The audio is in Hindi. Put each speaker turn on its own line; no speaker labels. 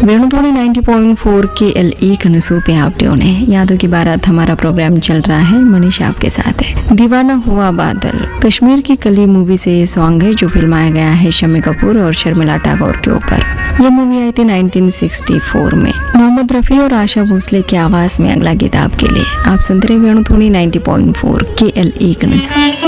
वेणुध्वनि 90.4 KLE कनसू पे आप ट्यून है। यादों की बारात हमारा प्रोग्राम चल रहा है, मनीष आपके साथ है। दीवाना हुआ बादल कश्मीर की कली मूवी से ये सॉन्ग है जो फिल्माया गया है शम्मी कपूर और शर्मिला टैगोर के ऊपर। ये मूवी आई थी 1964 में। मोहम्मद रफी और आशा भोसले की आवाज में अगला गीत आपके लिए। आप सुनते रहे वेणुध्वनि 90.4 KLE कनसू।